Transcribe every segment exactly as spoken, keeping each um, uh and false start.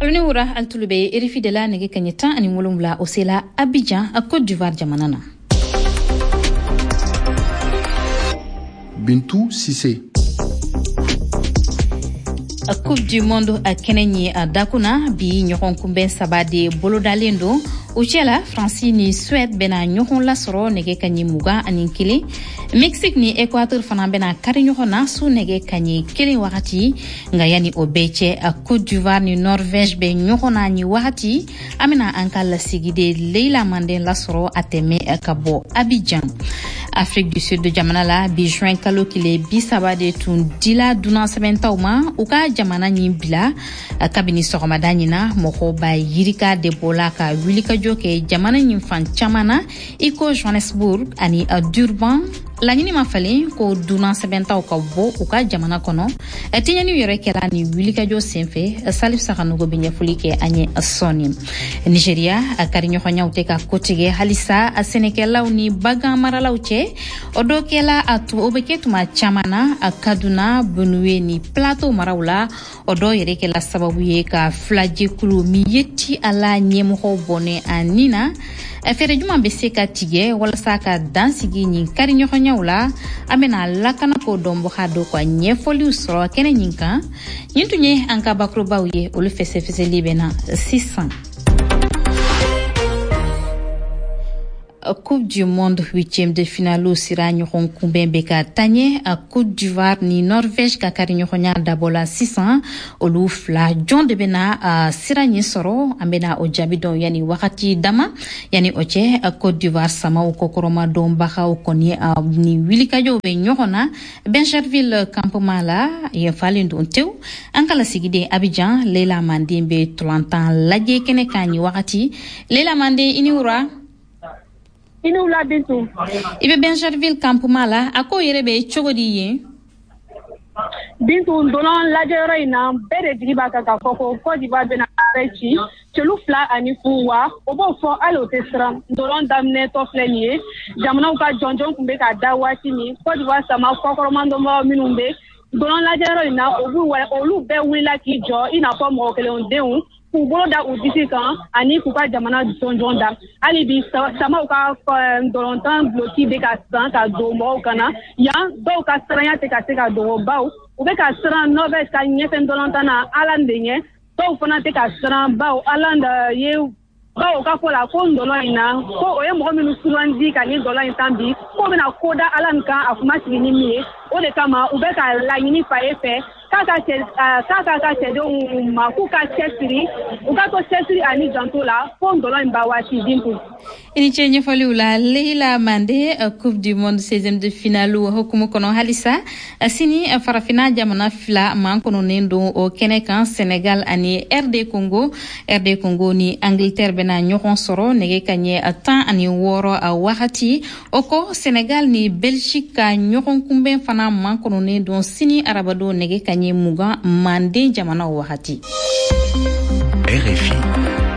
Unura altulube erifi de la nege kanyeta ani wolumla osela Abidjan a Côte d'Ivoire jamanana. Bintou Sissé. A Coupe du Monde a Kenenye a Dakuna bi nyokon kumben sabade bolodalendo Uchela Franci ni Suède bena nyokon la soro nege kanyi muga aninkili Mexique ni Equateur fana bena kari nyokon na su nege kanyi kili wakati ngayani obeche a Côte d'Ivoire ni Norvège be nyokon na ni wakati amena ankala sigide Leila Mandé la soro ateme kabo Abidjan. Afrique du Sud de Jamanala bi juin kalo kile bi sabade tun dila duna sebenta uma uka jamana nyi bila kabini sogomada nyina moko ba yirika de bola ka wilika joke jamana nyi fan chamana iko Johannesburg ani a Durban la nyini mafale ko duna sebenta uka bo uka jamana kono etinya ni yore kela ni wilika jo senfe Salif Sakanugo binya fulike anye soni Nigeria akari nyonya uteka kotige halisa asenekela uni baga marala uche odo kela atu obeketu ma chamana akaduna Benue ni plateau marawla odo yere kela sababu ye ka flaje kulu mi yetti ala nyemo ho bone anina afere juma bese ka tige wala saka dansigi ni kari nyonya wala amena lakana ko dombo hado kwa nyefoli usro kene nyinka nyintunye anka bakro bawye olu fese fese libena six cents. Coupe du Monde huitième de finale sira nyoron kumbembe ka tanye a Côte d'Ivoire ni Norvège ka kari nyonya dabola six cents olu fla John de Bena a sira nyesoro ambena ojabidon yani wakati dama yani oche a Côte d'Ivoire sama ukokoroma don baka ukoni a ni wilika jo be nyokona Bencherville campement la ye falendo tew ankala sigide Abidjan Leila Mandé be trente laje kene kanyi wakati Leila Mandé iniura Inu la Bintou. Ibe Bencherville campement la ako yerebe chogodi ye. Bintou ndolon la jero ina bere diba kaka koko Côte d'Ivoire bena rechi chelu fla ani fuwa obo fo alo tesra ndolon damne to flenier jamana uka jonjon kumbe ka dawati ni Côte d'Ivoire sama kokoro mando mo minumbe ndolon la jero ina obu wa olu be wila ki jo ina fo mo kele ondeun kubolo da udisi kan ani kuka jamana jonjon da ali bi sama uka ndolontan bloki be ka san ka do mo kana ya do ka stranya te ka te ka do baw ube ka stran nove ka nyefe ndolontan na alandenye do fana te ka stran baw alanda ye bawo ka fola ko ndolo ina ko oye mo minu suwandi ka ni ndolo intambi ko bena koda alanka afuma sigini mi o de kama ube ka la yini fa efe kaka che kaka ka che do ma ku ka chesiri uka to chesiri ani jantola ko ndolo imbawa ti dimpu ini chenye faliula Leila Mandé Coupe du Monde seizième de finale hukumu kono halisa sini farafina jamana fila man kono nendo o Kenekan Sénégal ani R D Congo R D Congo ni Angleterre bena nyoron soro nege kanye atan ani woro a wakati oko Sénégal ni Belgique nyoron kumben fana man kono nendo sini arabado nege kanye muga Mandé jamana wakati. R F I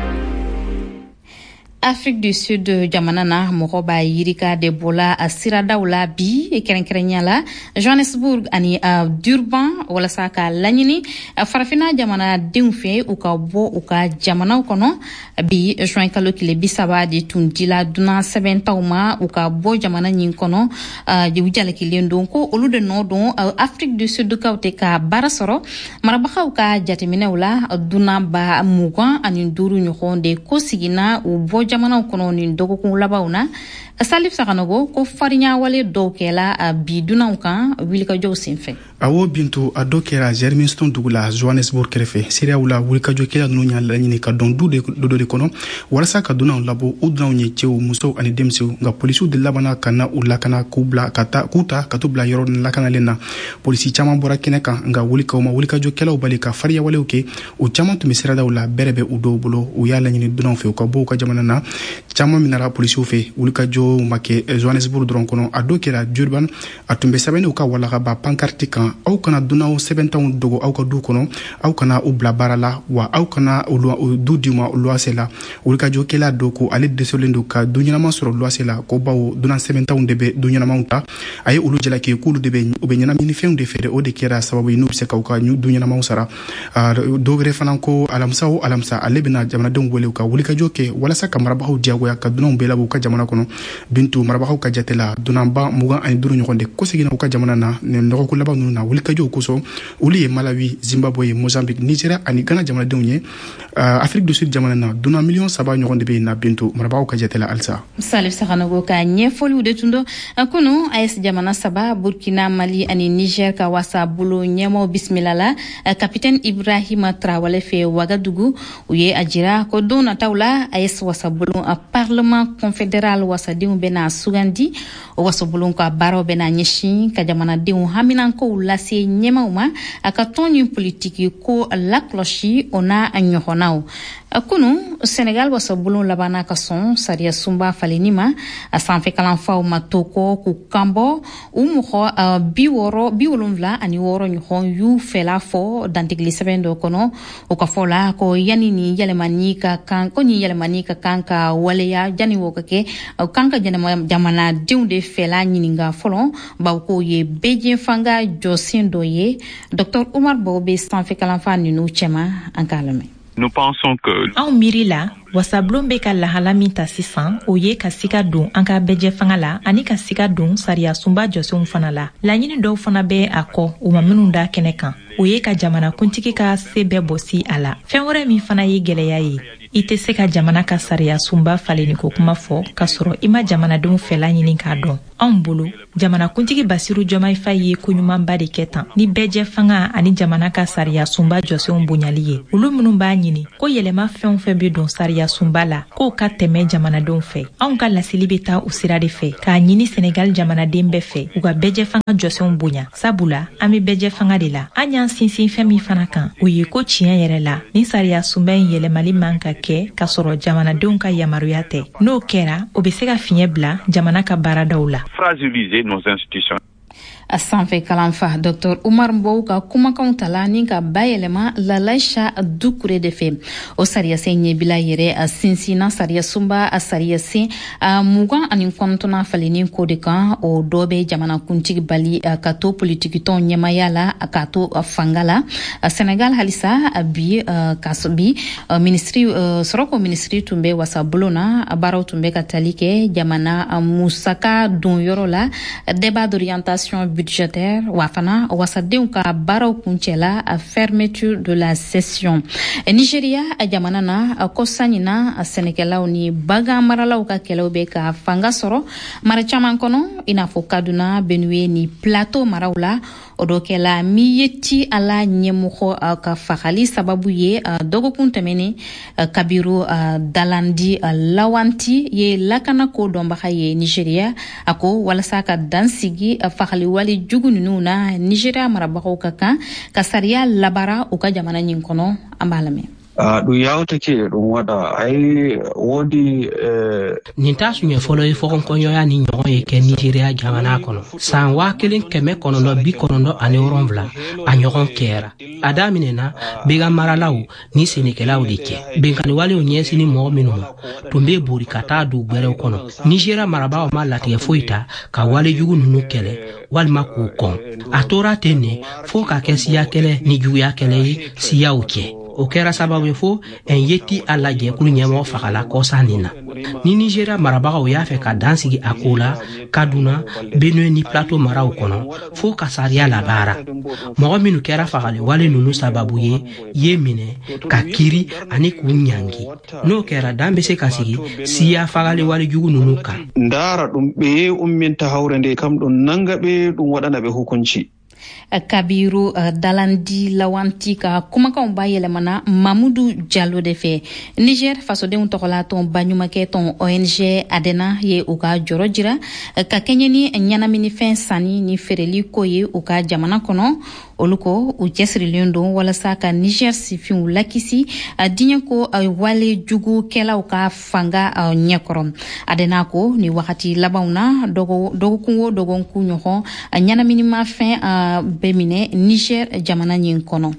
Afrique du Sud jamanana mokoba yirika de bola asira daula bi kerenkerenya la Johannesburg ani uh, Durban wala saka lanyini uh, farafina jamana dingfe uka bo uka jamana ukono bi juin kalo kile bisaba di tundila duna sebenta uma uka bo jamana nyinkono uh, di ujale kile ndonko olude no don uh, Afrique du Sud ka uteka barasoro marabaka uka jatemine ula duna ba mugan ani nduru nyokonde kosigina ubo jamana kono ni dogo ko labauna Salif Sakanogo ko farinya wale dokela biduna kan wilika jo sinfe awo Bintou adokera Germiston dugula Johannesburg krefe seria wula wilika jo kela no nya lanyini ka don dude do de kono warasa ka duna labo udna nye chew muso ani demsu nga polisu de labana kana ulakana kubla kata kuta katubla yoro lakana lena polisi chama bora keneka nga wilika ma wilika jo kela ubalika faria wale uke o chama tu misera da wula berebe udo bolo u yala nyini duna fe ko bo ka jamana na na caman minara polisiw fɛ wulikajɔ ma kɛ Johannesburg dɔrɔn kɔnɔ a dɔ kɛra Durban a tun bɛ sɛbɛnni u ka walaka ba pancarte kan aw kana dunnaw sɛbɛntanw dogo aw ka du kɔnɔ aw kana u bila baara la wa aw kana du di ma luwase la wulikajɔ kɛla dɔ ko ale desolen do ka du ɲɛnama sɔrɔ luwase la ko bawo dunan sɛbɛntanw de bɛ du ɲɛnamaw ta a ye olu jalaki k'olu de bɛ u bɛ ɲɛnaminifɛnw de feere o de kɛra sababu ye n'u bɛ se k'u ka du ɲɛnamaw sara dɔ wɛrɛ fana ko alamisa o alamisa ale bɛna jamanadenw wele u ka wulikajɔ kɛ walasa ka marabagaw diyagoya ka dunanw bɛɛ labɔ u ka jamana kɔnɔ Bintu marabagaw ka jate la dunanba mugan ani duuru ɲɔgɔn de ko seginna u ka jamana na nin nɔgɔko laban ninnu na wulikajɔw kosɔn olu ye Malawi, Zimbabwe, Mozambique, Nigeria ani Ghana jamanadenw ye Afrique du Sud jamana na dunan miliyɔn saba ɲɔgɔn de bɛ yen na Bintu marabagaw ka jate la halisa. Salif Saganogo ka ɲɛfɔliw de tun do kunu A E S jamana saba Burkina, Mali ani Niger ka wasa bolo ɲɛmɔgɔw bisimila la kapitɛni Ibrahima Traoré fɛ Wagadugu u ye a jira ko don nataw la A E S wasabolo a parlement confédéral wasadenw bɛna sugandi o wasobolo ka baaraw bɛna ɲɛsin ka jamanadenw haminankow lase ɲɛmaw ma a ka tɔn ɲin politiki ko lakɔlɔsi o n'a a ɲɔgɔnnaw kunu Senegal wasobolo labana ka sɔn sariya sunba faleni ma a sanfɛ kalanfaw ma to kɔ k'u kanbɔ u mɔgɔ bi wɔɔrɔ bi wolonwula ani wɔɔrɔ ɲɔgɔn y'u fɛla fɔ dantigili sɛbɛn dɔ kɔnɔ o ka fɔ la ko yani ni yɛlɛmani ka kan ko ni yɛlɛmani ka kan ka waleya jani wo ka kɛ kan ka jamanadenw de fɛla ɲininga fɔlɔ bawo ko ye bɛɛ fanga jɔsen dɔ ye Docteur Omar Bow bɛ sanfɛ kalanfa ninnu cɛma an k'a lamɛn. Nous pensons que anw miiri la wasablon bɛ ka lahala min ta sisan o ye ka siga don an ka bɛjɛ fanga la ani ka siga don sariya sunba jɔsenw fana la laɲini dɔw fana bɛ a kɔ u ma minnu da kɛnɛ kan o ye ka jamana kuntigi ka se bɛɛ bɔsi a la fɛn wɛrɛ min fana ye gwɛlɛya ye i tɛ se ka jamana ka sariya sunba faleni ko kuma fɔ ka sɔrɔ i ma jamanadenw fɛla ɲini k'a dɔn anw bolo jamana kuntigi Basiru Jɔmayi Fayi ye koɲumanba de kɛ tan ni bɛjɛ fanga ani jamana ka sariya sunba jɔsenw bonyali ye olu minnu b'a ɲini ko yɛlɛma fɛn o fɛn bɛ don sariya sunba la k'o ka tɛmɛ jamanadenw fɛ anw ka laseli bɛ taa o sira de fɛ k'a ɲini Senegal jamanaden bɛɛ fɛ u ka bɛjɛ fanga jɔsenw bonya sabula an bɛ bɛjɛ fanga de la an y'an sinsin fɛn min fana kan o ye ko tiɲɛ yɛrɛ la ni sariya sunba in yɛlɛmali man ka kɛ ka sɔrɔ jamanadenw ka yamaruya tɛ n'o kɛra o bɛ se ka fiɲɛ bila jamana ka baaradaw la. Fragiliser nos institutions. A sanfɛ kalanfa Docteur Omar Bow ka kumakanw tala ni ka bayɛlɛma Lalaisha Dukure de fɛ o sariyasen ɲɛbila yɛrɛ a sinsinna sariya sunba a sariyasen a mugan ani kɔnɔntɔnna faleni ko de kan o dɔ bɛ jamana kuntigi bali ka to politikitɔn ɲɛmaya la ka to fanga la Senegal halisa bi ka bi ministri sɔrɔko ministri tun bɛ wasabolo na baaraw tun bɛ ka tali kɛ jamana musaka don yɔrɔ la débat d'orientation budgétaire wafana wasadenw ka baaraw kuncɛla a fermeture de la session Nigeria a jamana na a ko sanina a sɛnɛkɛlaw ni bagan maralaw ka kɛlɛw bɛ ka fanga sɔrɔ mara caman kɔnɔ i n'a fɔ Kaduna, Benue ni Plateau maraw la o dɔ kɛla min ye ti a la ɲɛmɔgɔ ka fagali sababu ye dɔgɔkun tɛmɛnen Kabiru Dalandi Lawanti ye lakana ko dɔnbaga ye Nigeria a ko walasa ka dansigi fagali wale jugu ninnu na Nigeria marabagaw ka kan ka sariya labara u ka jamana ɲin kɔnɔ an b'a lamɛn. ɗum yawtake ɗum waɗa ay woodi nin ta suɲɛ fɔlɔ ye fɔkɔnkɔɲɔya ni ɲɔgɔn ye kɛ Nigeria jamana kɔnɔ san waa kelen kɛmɛ kɔnɔntɔn bi kɔnɔntɔn ani wolonwula a ɲɔgɔn kɛra a daminɛna bɛga maralaw ni sɛnɛkɛlaw de cɛ bɛnkaniwalew ɲɛsini mɔgɔ minnu ma tun bɛ bori ka taa du gwɛrɛw kɔnɔ Nigeria marabagaw ma latigɛ foyi ta ka walejugu ninnu kɛlɛ walima k'u kɔn a tora ten ne fo ka kɛ siya kɛlɛ ni juguya kɛlɛ ye siyaw cɛ o kɛra sababu ye fo en yeti a la jɛkulu ɲɛmɔgɔ fagala kɔsa nin na ni Nigeria marabagaw y'a fɛ ka dansigi a ko la Kaduna, Benue ni Plateau maraw kɔnɔ fo ka sariya labaara mɔgɔ minnu kɛra fagali wale ninnu sababu ye ye minɛ ka kiri ani k'u ɲangi n'o kɛra dan bɛ se ka sigi siya fagali wale jugu ninnu kan ndara ɗum ɓe umminta hawrende kam ɗum nanga ɓe ɗum waɗana ɓe hukunci. Kabiru uh, Dalandi Lawanti ka kumakan ba yelemana Mamoudou Diallo de fe Niger fasodenw tɔgɔla ton banyumakɛ ton O N G Adena ye u ka jɔrɔ jira uh, ka kɛɲɛ ni ɲɛnaminifɛn sanni ni feereli ko ye u ka jamana kɔnɔ olu ko u cɛsirilen don walasa ka Niger sifinw lakisi uh, diɲɛ ko uh, wale jugukɛlaw ka fanga uh, ɲɛkɔrɔ Adena ko ni wagati labanw na dɔgɔkun o dɔgɔkun ɲɔgɔn uh, ɲɛnaminimafɛn uh, bemine Niger jamana ɲin kɔnɔ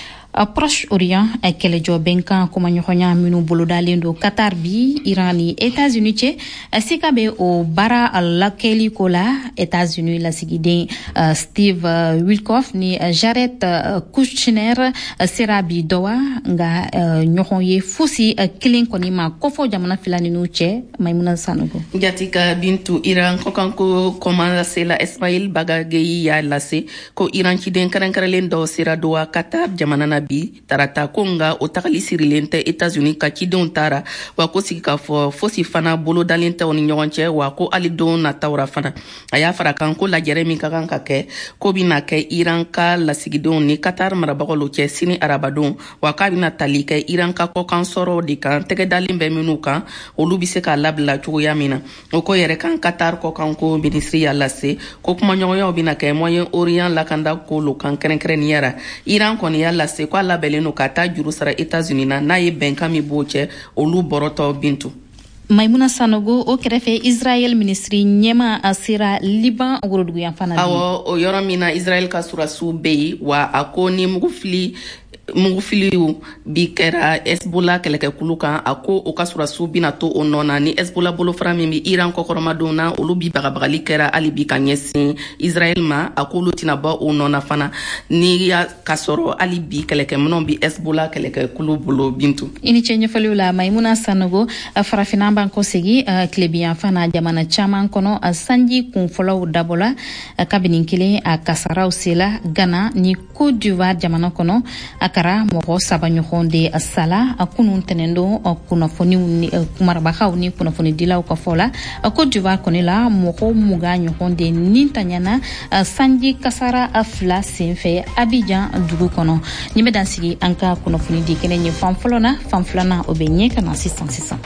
Proche Orient a kɛlɛjɔ bɛnkan kumaɲɔgɔnya minnu bolodalen don Qatar bi Iran ni États-Unis cɛ sika bɛ o baara lakɛli ko la États-Unis lasigiden uh, Steve uh, Witkoff ni uh, Jared uh, Kushner uh, sera bi dɔ wa nka uh, ɲɔgɔn ye fosi uh, kelen kɔni ma kɔfɔ jamana fila ninnu cɛ Maimuna Sanogo. Jatika Bintu Iran kɔkanko commencé la Ismail Bagageyi y'a lase ko Iran ciden kɛrɛnkɛrɛnlen dɔ sera do wa Qatar jamana na bi tarata ko nga o tagali sirilen tɛ États-Unis ka cidenw taara wa ko sigi ka fɔ fosi fana bolo dalen tɛ o ni ɲɔgɔn cɛ wa ko ali don na tawra fana a y'a fara kan ko lajɛrɛ min ka kan ka kɛ ko bina kɛ Iran ka lasigidenw ni Qatar marabagaw cɛ sini arabadon wa k'a bina tali kɛ Iran ka kɔkan sɔrɔ de kan tɛgɛ dalen bɛ minnu kan olu bi se ka labila cogoya min na o ko yɛrɛ kan Qatar kɔkan ko ministri y'a lase ko kumaɲɔgɔnyaw bina kɛ Moyen Orient lakanda ko lo kan kɛrɛnkɛrɛnniyara Iran kɔni y'a lase ko a labɛnlen no ka taa juru sara États-Unis na n'a ye bɛnkan min b'o cɛ olu bɔrɔtɔ Bintu. Maimuna Sanogo o kɛrɛfɛ Israel ministri ɲɛma a sera Liban woroduguyan fana. Awɔ o yɔrɔ min na Israel ka surasiw bɛ yen wa a ko ni mugufili mugufiliw bi kɛra Hezbollah kɛlɛkɛkulu kan a ko o ka surasiw bina to o nɔ na ni Hezbollah bolofara min bi Iran kɔkɔrɔmadenw na olu bi bagabagali kɛra hali bi ka ɲɛsin Israel ma a ko olu tɛna bɔ o nɔ na fana ni y'a ka sɔrɔ hali bi kɛlɛkɛminɛw bi Hezbollah kɛlɛkɛkulu bolo Bintu. I ni cɛ ɲɛfɔliw la Maimuna Sanogo farafinna b'an kɔsegi tilebiyan fana jamana caman kɔnɔ sanji kunfɔlɔw dabɔla kabini kelen a kasaraw sela Ghana ni Côte d'Ivoire jamana kɔnɔ a kara mɔgɔ saba ɲɔgɔn de sala a kunun tɛnɛn don kunnafoniw kumarabagaw ni kunnafonidilaw ka fɔ la Côte d'Ivoire kɔni la mɔgɔ mugan ɲɔgɔn de nin tanyana sanji kasara fila senfɛ Abidjan dugu kɔnɔ ni bɛ dan sigi an ka kunnafoni di kɛnɛ ye fan fɔlɔ na fan filanan o bɛ ɲɛ kana sisan sisan.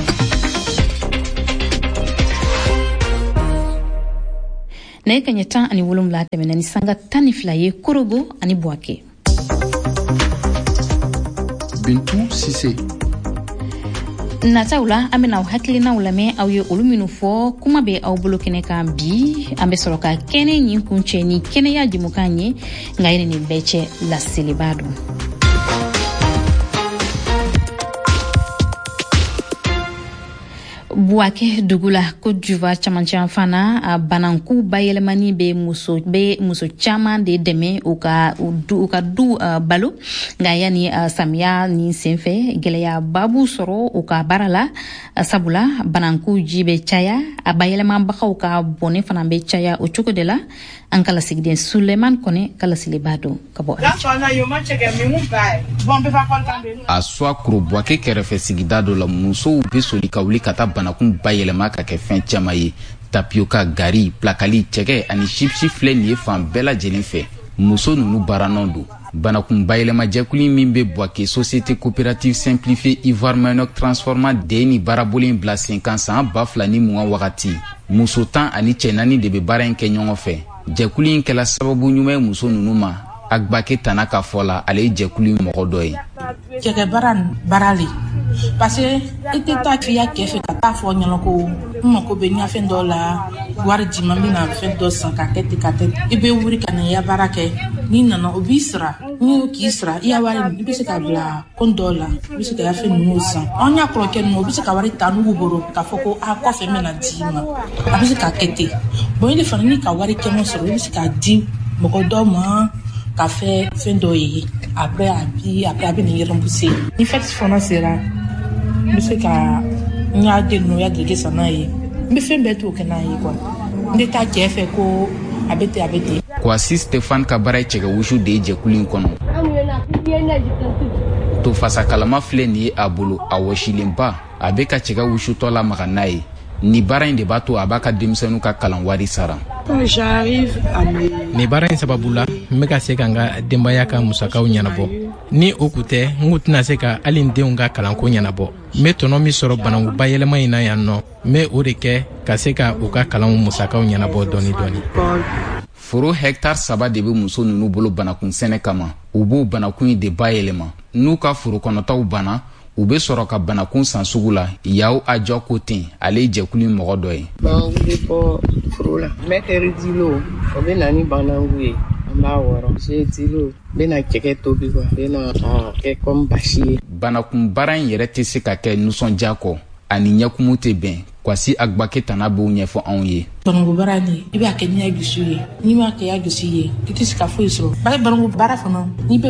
Ne ka ɲɛ tan ani wolonwula tɛmɛna ni sanga tan ni fila ye Korogo ani Buake. Bintu Sise. Nataw la an bɛna aw hakilinaw lamɛn aw ye olu minnu fɔ kuma bɛ aw bolo kɛnɛ kan bi an bɛ sɔrɔ ka kɛnɛ ɲin kuncɛ ni kɛnɛya jamukan ye nka yɛrɛ nin bɛɛ cɛ laseliba don. Buake dugu la Côte d'Ivoire camancɛ fana a bananku bayɛlɛmani bɛ muso bɛ muso caman de dɛmɛ u ka u du u ka du uh, balo nka yanni uh, samiya ni senfɛ gɛlɛyaba b'u sɔrɔ u ka baara la uh, sabula bananku ji bɛ caya a bayɛlɛmabagaw ka bɔnɛ fana bɛ caya o cogo de la an ka lasigiden Suleiman Kone ka laseliba don ka bɔ a swa kuro Buake kɛrɛfɛ sigida dɔ la musow bɛ soli ka wuli ka taa banakun bayɛlɛma ka kɛ fɛn caman ye tapioka gari plakali cɛkɛ ani chipsi filɛ nin ye fan bɛɛ lajɛlen fɛ muso ninnu baaranan don banakun bayɛlɛma jɛkulu min bɛ Buake Société Coopérative Simplifiée Ivoire Mainoc Transformant de ni baarabolen bila sen kan san ba fila ni mugan wagati muso tan ani cɛ naani de bɛ baara in kɛ ɲɔgɔn fɛ jɛkulu in kɛla sababu ɲuman ye muso ninnu ma Agbake Tana ka fɔ la ale ye jɛkulu in mɔgɔ dɔ ye. Cɛkɛ baara baara le parce que i tɛ taa k'i ya kɛ fɛ ka taa fɔ ɲɛna ko n mako bɛ ɲɛfɛn dɔ la wari di ma n bɛna fɛn dɔ san ka kɛ ten ka kɛ i bɛ wuli ka na i ya baara kɛ n'i nana o b'i sara n'i y'o k'i sara i ya wari i bɛ se ka bila kon dɔ la i bɛ se ka ya fɛn ninnu san an y'a kɔrɔkɛ ninnu o bɛ se ka wari ta n'u bolo k'a fɔ ko a kɔfɛ n bɛna d'i ma a bɛ se ka kɛ ten bon i de fana ni ka wari kɛmɛ sɔrɔ i bɛ se ka di mɔgɔ dɔw ma ka fɛ fɛn dɔ ye après a bi après a bɛ nin rembourser ni fête fana sera n bɛ se ka n y'a den ninnu ya dege san n'a ye n bɛ fɛn bɛɛ t'o kɛ n'a ye quoi n tɛ taa cɛ fɛ ko a bɛ ten a bɛ ten. Kwasi Stéphane ka baara ye cɛkɛ wusu de ye jɛkulu in kɔnɔ tofasa kalama filɛ nin ye a bolo a wɔsilenba a bɛ ka cɛkɛ wusutɔ lamaga n'a ye ni baara in de b'a to a b'a ka denmisɛnninw ka kalan wari sara. Ni baara in sababu la n bɛ ka se ka n ka denbaya ka musakaw ɲɛnabɔ. Ni o kun tɛ n kun tɛna se ka hali n denw ka kalanko ɲɛnabɔ. N bɛ tɔnɔ min sɔrɔ bananku bayɛlɛma in na yan nɔ n bɛ o de kɛ ka se ka u ka kalanw musakaw ɲɛnabɔ dɔɔni dɔɔni. Foro hectare saba de bɛ muso ninnu bolo banakun sɛnɛ kama. U b'o banakun in de bayɛlɛma. N'u ka foro kɔnɔtaw banna u bɛ sɔrɔ ka banakun san sugu la. Yaw Adjo ko ten ale ye jɛkulu mɔgɔ dɔ ye. Bon, bɛ bɔ foro la. N bɛ kɛ dilo o bɛ na ni bananku ye. An b'a wɔrɔ. Je dilo n bɛ na cɛkɛ tobi quoi. N bɛ na kɛ comme basi ye. Banakun baara in yɛrɛ tɛ se ka kɛ nisɔndiya kɔ. Ani ɲɛkumu tɛ bɛn. Kwasi Agbake Tana b'o ɲɛfɔ anw ye. Bananku baara ni i b'a kɛ ni ya gosi ye. N'i m'a kɛ ya gosi ye i tɛ se ka foyi sɔrɔ. Bari bananku baara fana n'i bɛ